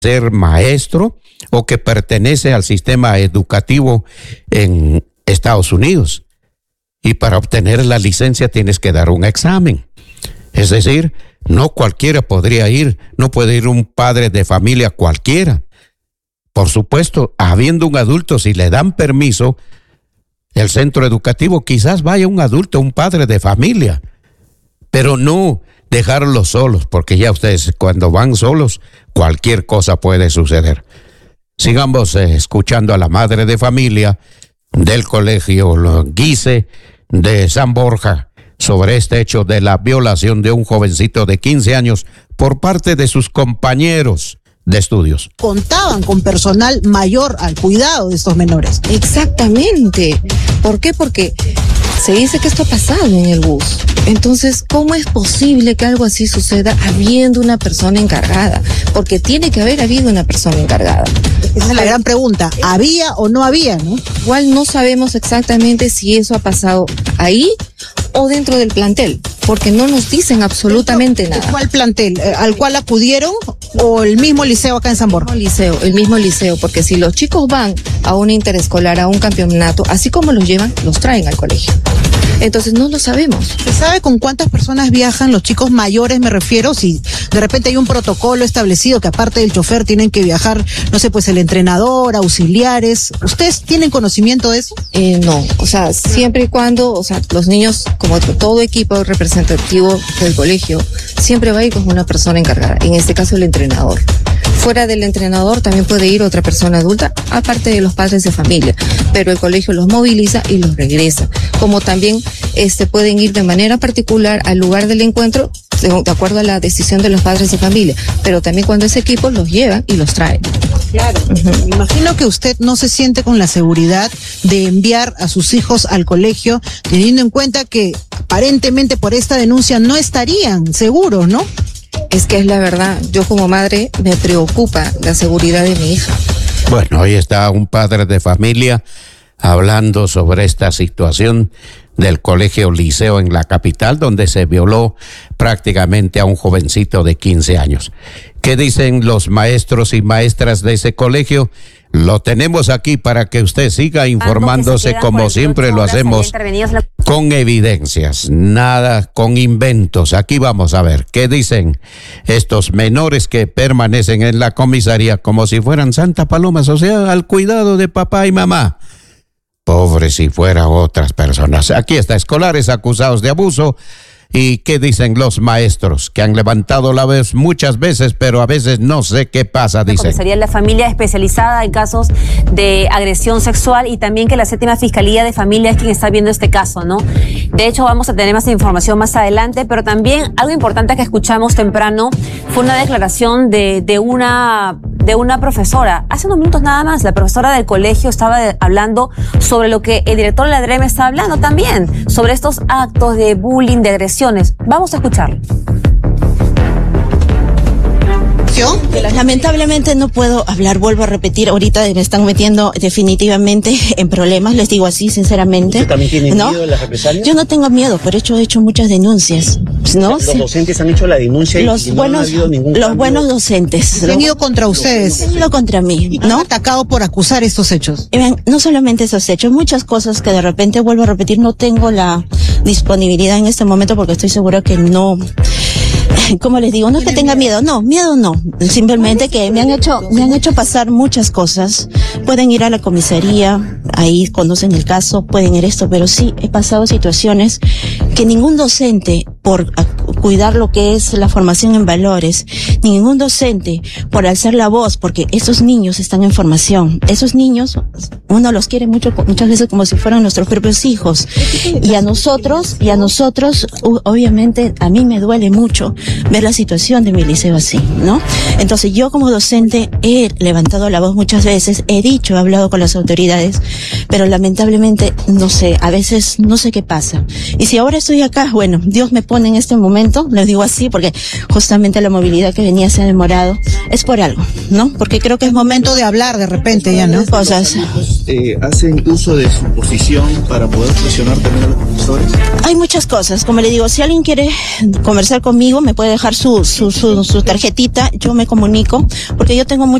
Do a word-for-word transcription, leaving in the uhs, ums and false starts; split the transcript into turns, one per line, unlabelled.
ser maestro o que pertenece al sistema educativo en Estados Unidos. Y para obtener la licencia tienes que dar un examen. Es decir, no cualquiera podría ir, no puede ir un padre de familia cualquiera. Por supuesto, habiendo un adulto, si le dan permiso, el centro educativo quizás vaya un adulto, un padre de familia, pero no dejarlos solos, porque ya ustedes cuando van solos, cualquier cosa puede suceder. Sigamos eh, escuchando a la madre de familia del colegio Guise de San Borja sobre este hecho de la violación de un jovencito de quince años por parte de sus compañeros de estudios.
Contaban con personal mayor al cuidado de estos menores.
Exactamente. ¿Por qué? Porque se dice que esto ha pasado en el bus. Entonces, ¿cómo es posible que algo así suceda habiendo una persona encargada? Porque tiene que haber habido una persona encargada.
Esa es la gran pregunta. ¿Había o no había, no?
Igual no sabemos exactamente si eso ha pasado ahí o dentro del plantel, porque no nos dicen absolutamente nada.
¿Cuál plantel? ¿Al cual acudieron o el mismo liceo acá en San Borja?
El liceo, el mismo liceo, porque si los chicos van a una interescolar, a un campeonato, así como los llevan, los traen al colegio. Entonces no lo sabemos.
¿Se sabe con cuántas personas viajan los chicos mayores, me refiero? Si de repente hay un protocolo establecido que aparte del chofer tienen que viajar, no sé, pues el entrenador, auxiliares. ¿Ustedes tienen conocimiento de eso?
Eh, no, o sea, siempre y cuando, o sea, los niños, como todo equipo representativo del colegio, siempre va a ir con una persona encargada, en este caso el entrenador. Fuera del entrenador también puede ir otra persona adulta, aparte de los padres de familia, pero el colegio los moviliza y los regresa. Como también este, pueden ir de manera particular al lugar del encuentro, de acuerdo a la decisión de los padres de familia, pero también cuando ese equipo los lleva y los trae.
Claro. Uh-huh. Me imagino que usted no se siente con la seguridad de enviar a sus hijos al colegio, teniendo en cuenta que aparentemente por esta denuncia no estarían seguros, ¿no?
Es que es la verdad, yo como madre me preocupa la seguridad de mi hija.
Bueno, hoy está un padre de familia hablando sobre esta situación del colegio Liceo en la capital, donde se violó prácticamente a un jovencito de quince años. ¿Qué dicen los maestros y maestras de ese colegio? Lo tenemos aquí para que usted siga informándose como siempre lo hacemos, con evidencias, nada con inventos. Aquí vamos a ver qué dicen estos menores que permanecen en la comisaría como si fueran Santa Palomas, o sea, al cuidado de papá y mamá. Pobre si fueran otras personas. Aquí está, escolares acusados de abuso. ¿Y qué dicen los maestros? Que han levantado la voz muchas veces, pero a veces no sé qué pasa, dicen.
Sería la familia especializada en casos de agresión sexual y también que la séptima Fiscalía de Familia es quien está viendo este caso, ¿no? De hecho, vamos a tener más información más adelante, pero también algo importante que escuchamos temprano fue una declaración de, de una... de una profesora. Hace unos minutos nada más, la profesora del colegio estaba de, hablando sobre lo que el director de la D R E M está hablando también, sobre estos actos de bullying, de agresiones. Vamos a escucharlo.
Lamentablemente no puedo hablar, vuelvo a repetir, ahorita me están metiendo definitivamente en problemas, les digo así sinceramente.
¿Usted también tiene
¿no?
miedo de las represalias?
Yo no tengo miedo, por hecho he hecho muchas denuncias, ¿no?
Los docentes han hecho la denuncia y
los
no
buenos,
ha habido ningún
los
cambio.
buenos docentes.
Se han ido contra ustedes.
Se han ido contra mí,
¿no?
¿no?
Atacado por acusar estos hechos.
Y ven, no solamente esos hechos, muchas cosas que de repente vuelvo a repetir, no tengo la disponibilidad en este momento porque estoy segura que no... Como les digo, no es que tenga miedo, no, miedo no, simplemente que me han hecho, me han hecho pasar muchas cosas. Pueden ir a la comisaría, ahí conocen el caso, pueden ir esto, pero sí he pasado situaciones que ningún docente, por cuidar lo que es la formación en valores, ningún docente, por alzar la voz, porque esos niños están en formación, esos niños, uno los quiere mucho, muchas veces como si fueran nuestros propios hijos, y a nosotros, y a nosotros, obviamente, a mí me duele mucho ver la situación de mi liceo así, ¿no? Entonces yo como docente he levantado la voz muchas veces, he dicho, he hablado con las autoridades, pero lamentablemente, no sé, a veces no sé qué pasa. Y si ahora estoy acá, bueno, Dios me pone en este momento momento, les digo así, porque justamente la movilidad que venía se ha demorado, es por algo, ¿no? Porque creo que es momento
de hablar de repente ya, ¿no?
Cosas.
Eh, ¿Hacen uso de su posición para poder presionar también a los profesores?
Hay muchas cosas, como le digo, si alguien quiere conversar conmigo, me puede dejar su, su, su, su tarjetita, yo me comunico, porque yo tengo mucho